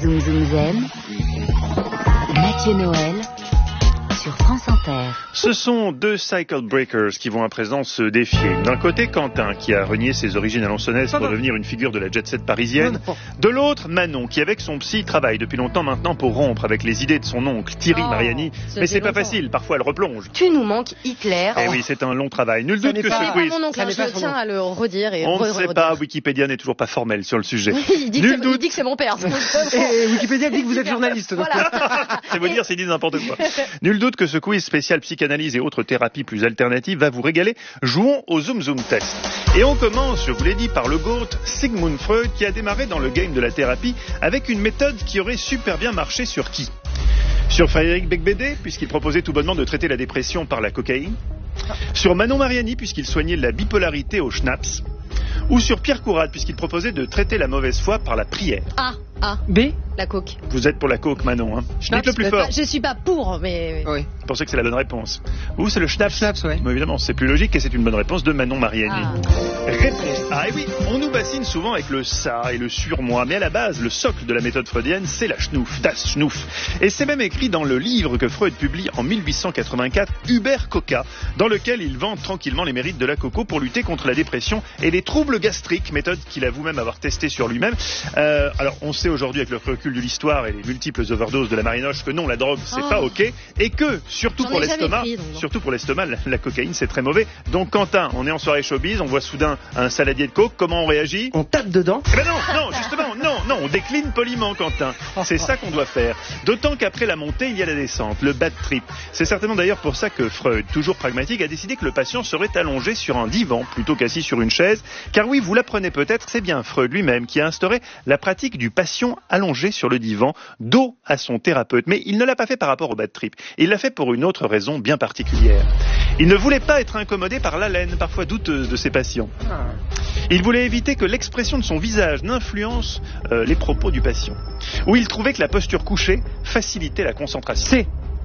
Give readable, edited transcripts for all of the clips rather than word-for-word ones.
Zoom Zoom Zen, Mathieu Noël sur France Inter. Ce sont deux cycle breakers qui vont à présent se défier. D'un côté, Quentin, qui a renié ses origines alençonnaises pour devenir une figure de la jet-set parisienne. De l'autre, Manon, qui avec son psy travaille depuis longtemps maintenant pour rompre avec les idées de son oncle, Thierry Mariani. Mais c'est pas facile, parfois elle replonge. Tu nous manques, Hitler. Eh oui, c'est un long travail. Nul doute que ce quiz... Mon oncle, je tiens à le redire. On ne sait pas, Wikipédia n'est toujours pas formel sur le sujet. Il dit que c'est mon père. Et Wikipédia dit que vous êtes journaliste. Voilà. C'est vous dire s'ils disent n'importe quoi. Nul doute que ce quiz spécial psychanalyse et autres thérapies plus alternatives va vous régaler. Jouons au Zoom Zoom Test. Et on commence, je vous l'ai dit, par le GOAT Sigmund Freud, qui a démarré dans le game de la thérapie avec une méthode qui aurait super bien marché sur qui ? Sur Frédéric Becbédé, puisqu'il proposait tout bonnement de traiter la dépression par la cocaïne. Sur Manon Mariani, puisqu'il soignait la bipolarité au schnapps. Ou sur Pierre Courade, puisqu'il proposait de traiter la mauvaise foi par la prière. B, la coke. Vous êtes pour la coke, Manon, hein. Dites le plus fort. Je suis pas pour, mais... Oui. Vous pensez que c'est la bonne réponse. Vous, c'est le schnapps. Schnapps, ouais. Mais évidemment, c'est plus logique et c'est une bonne réponse de Manon Mariani. Réponse A. Et oui, on nous bassine souvent avec le ça et le surmoi, mais à la base, le socle de la méthode freudienne, c'est la schnouf, das schnouf. Et c'est même écrit dans le livre que Freud publie en 1884, Uber Coca, dans lequel il vante tranquillement les mérites de la coco pour lutter contre la dépression et les troubles gastriques, méthode qu'il avoue même avoir testée sur lui-même. Alors, on sait aujourd'hui avec le recul de l'histoire et les multiples overdoses de la marinoche que non, la drogue, c'est pas ok, et que, surtout pour l'estomac, la cocaïne, c'est très mauvais. Donc, Quentin, on est en soirée showbiz, on voit soudain un saladier de coke, comment on réagit ? On tape dedans. Eh ben non, justement, non, on décline poliment, Quentin. C'est ça qu'on doit faire. D'autant qu'après la montée, il y a la descente, le bad trip. C'est certainement d'ailleurs pour ça que Freud, toujours pragmatique, a décidé que le patient serait allongé sur un divan plutôt qu'assis sur une chaise. Car oui, vous l'apprenez peut-être, c'est bien Freud lui-même qui a instauré la pratique du patient allongé sur le divan, dos à son thérapeute. Mais il ne l'a pas fait par rapport au bad trip. Il l'a fait pour une autre raison bien particulière. Il ne voulait pas être incommodé par l'haleine, parfois douteuse, de ses patients. Il voulait éviter que l'expression de son visage n'influence les propos du patient. Ou il trouvait que la posture couchée facilitait la concentration. C.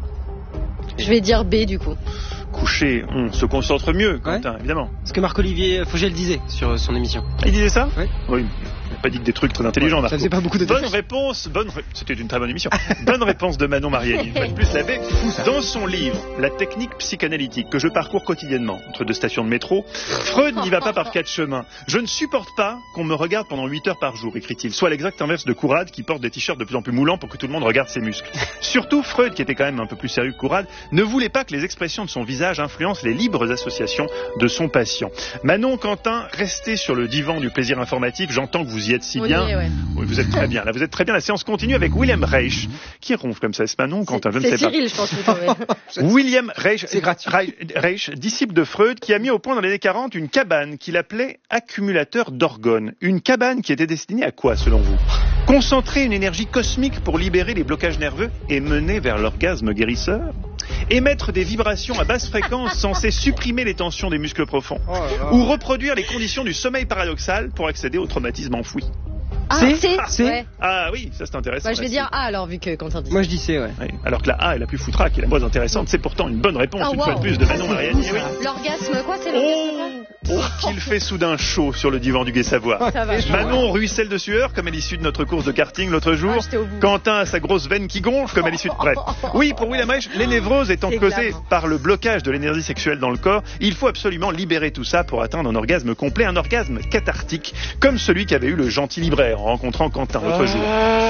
Je vais dire B, du coup. Couché, on se concentre mieux, Quentin, évidemment. Ce que Marc-Olivier Fogel disait sur son émission. Il disait ça ? Oui. Oui. Il n'a pas dit que des trucs très intelligents, Marco. Ça faisait pas beaucoup de Bonne réponse, c'était une très bonne émission. Bonne réponse de Manon Mariani. Une fois de plus, la B. Dans son livre, La technique psychanalytique, que je parcours quotidiennement, entre deux stations de métro, Freud n'y va pas par quatre chemins. Je ne supporte pas qu'on me regarde pendant 8 heures par jour, écrit-il. Soit l'exact inverse de Courade, qui porte des t-shirts de plus en plus moulants pour que tout le monde regarde ses muscles. Surtout, Freud, qui était quand même un peu plus sérieux que Courade, ne voulait pas que les expressions de son visage influencent les libres associations de son patient. Manon, Quentin, restez sur le divan du plaisir informatif. J'entends que vous y êtes si bien. Oui, vous êtes très bien. Là, vous êtes très bien. La séance continue avec William Reich. Qui ronfle comme ça, c'est Manon, Quentin, je ne sais pas. C'est Cyril, je pense. William Reich, c'est gratuit. Reich, disciple de Freud, qui a mis au point dans les années 40 une cabane qu'il appelait accumulateur d'orgones. Une cabane qui était destinée à quoi, selon vous ? Concentrer une énergie cosmique pour libérer les blocages nerveux et mener vers l'orgasme guérisseur ? Émettre des vibrations à basse fréquence censées supprimer les tensions des muscles profonds ? Ou reproduire les conditions du sommeil paradoxal pour accéder au traumatisme enfoui ? C. Ouais. Ah oui, ça c'est intéressant. Je vais dire A alors, vu que Quentin dit. Moi je dis C, ouais. Oui, alors que la A est la plus foutraque et la moins intéressante. C'est pourtant une bonne réponse, une fois de plus, de Manon Mariani. Oui. L'orgasme, quoi, c'est l'orgasme qu'il fait soudain chaud sur le divan du Gai Savoie. Manon ruisselle de sueur, comme à l'issue de notre course de karting l'autre jour. Quentin a sa grosse veine qui gonfle, comme à l'issue de... Bref. Oui, pour William Reich, les névroses étant causées par le blocage de l'énergie sexuelle dans le corps, il faut absolument libérer tout ça pour atteindre un orgasme complet, un orgasme cathartique, comme celui qu'avait eu le gentil libraire en rencontrant Quentin l'autre jour.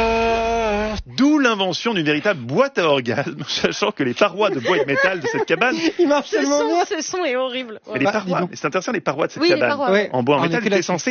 D'où l'invention d'une véritable boîte à orgasme, sachant que les parois de bois et de métal de cette cabane... Ce son est horrible. Et les parois, c'est intéressant, les parois de cette cabane en bois en métal étaient censées